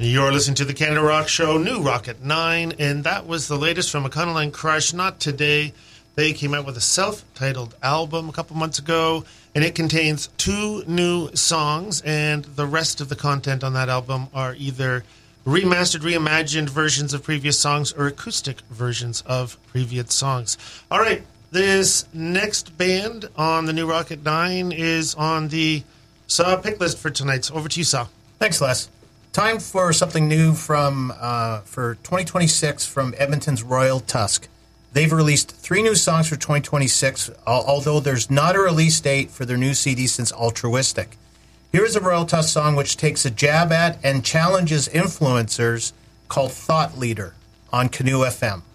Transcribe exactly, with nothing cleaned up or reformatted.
You're listening to the Canada Rock Show, New Rock at nine, and that was the latest from Econoline Crush, Not Today. They came out with a self-titled album a couple months ago, and it contains two new songs, and the rest of the content on that album are either remastered, reimagined versions of previous songs or acoustic versions of previous songs. All right, this next band on the New Rock at nine is on the Saw pick list for tonight. So over to you, Saw. Thanks, Les. Time for something new from uh, for twenty twenty-six from Edmonton's Royal Tusk. They've released three new songs for twenty twenty-six, although there's not a release date for their new C D since Altruistic. Here is a Royal Tusk song which takes a jab at and challenges influencers called Thought Leader on Canoe F M.